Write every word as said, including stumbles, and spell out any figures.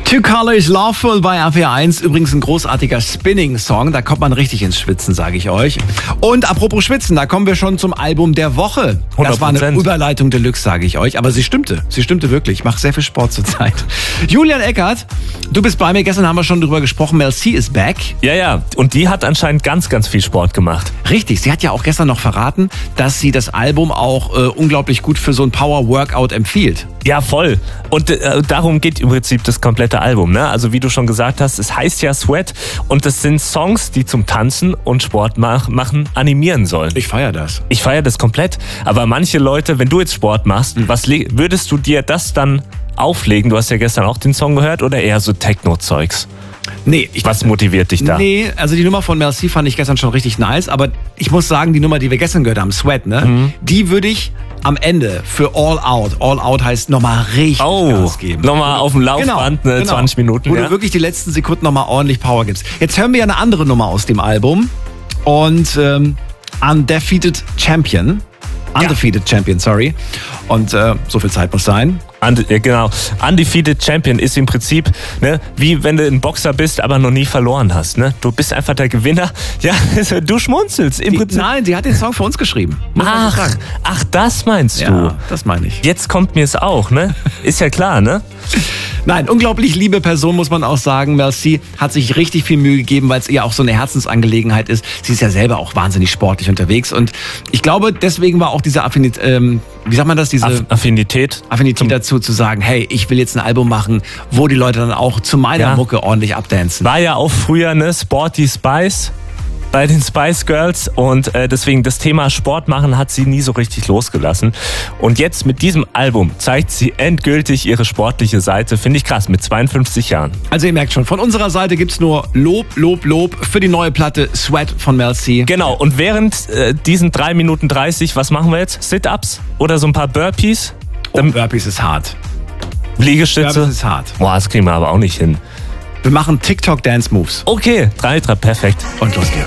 Two Colors Lawful bei R P R eins. Übrigens ein großartiger Spinning-Song. Da kommt man richtig ins Schwitzen, sage ich euch. Und apropos Schwitzen, da kommen wir schon zum Album der Woche. Das war eine Überleitung Deluxe, sage ich euch. Aber sie stimmte. Sie stimmte wirklich. Ich mache sehr viel Sport zurzeit. Julian Eckert, du bist bei mir. Gestern haben wir schon drüber gesprochen. Mel C is back. Ja, ja. Und die hat anscheinend ganz, ganz viel Sport gemacht. Richtig. Sie hat ja auch gestern noch verraten, dass sie das Album auch äh, unglaublich gut für so ein Power-Workout empfiehlt. Ja, voll. Und äh, darum geht im Prinzip das komplette Album. Ne? Also wie du schon gesagt hast, es heißt ja Sweat und das sind Songs, die zum Tanzen und Sport mach, machen animieren sollen. Ich feiere das. Ich feiere das komplett. Aber manche Leute, wenn du jetzt Sport machst, mhm. was würdest du dir das dann auflegen? Du hast ja gestern auch den Song gehört oder eher so Techno-Zeugs? Nee, ich, Was motiviert dich da? Nee, also die Nummer von Mel C fand ich gestern schon richtig nice, aber ich muss sagen, die Nummer, die wir gestern gehört haben, Sweat, ne, mhm. die würde ich am Ende für All Out, All Out heißt nochmal richtig oh, Gas geben. Nochmal auf dem Laufband, genau, ne, genau. zwanzig Minuten. Wo ja. du wirklich die letzten Sekunden nochmal ordentlich Power gibst. Jetzt hören wir ja eine andere Nummer aus dem Album und ähm, Undefeated Champion. Undefeated ja. Champion, sorry. Und äh, so viel Zeit muss sein. Und, ja, genau. Undefeated Champion ist im Prinzip, ne, wie wenn du ein Boxer bist, aber noch nie verloren hast. Ne? Du bist einfach der Gewinner. Ja, du schmunzelst. Im die, Prinzip. Nein, sie hat den Song für uns geschrieben. Ach, ach, das meinst du? Ja, das meine ich. Jetzt kommt mir es auch, ne? Ist ja klar, ne? Nein, unglaublich liebe Person, muss man auch sagen. Mel C hat sich richtig viel Mühe gegeben, weil es ihr auch so eine Herzensangelegenheit ist. Sie ist ja selber auch wahnsinnig sportlich unterwegs und ich glaube, deswegen war auch diese Affinität, ähm, wie sagt man das, diese Aff- Affinität, Affinität dazu zu sagen, hey, ich will jetzt ein Album machen, wo die Leute dann auch zu meiner ja. Mucke ordentlich abdancen. War ja auch früher, ne, Sporty Spice bei den Spice Girls und äh, deswegen das Thema Sport machen hat sie nie so richtig losgelassen. Und jetzt mit diesem Album zeigt sie endgültig ihre sportliche Seite. Finde ich krass, mit zweiundfünfzig Jahren. Also ihr merkt schon, von unserer Seite gibt's nur Lob, Lob, Lob für die neue Platte Sweat von Mel C. Genau, und während äh, diesen drei Minuten dreißig, was machen wir jetzt? Sit-Ups oder so ein paar Burpees? Oh, Burpees ist hart. Liegestütze? Burpees ist hart. Boah, das kriegen wir aber auch nicht hin. Wir machen TikTok-Dance-Moves. Okay, drei, drei, perfekt. Und los geht's.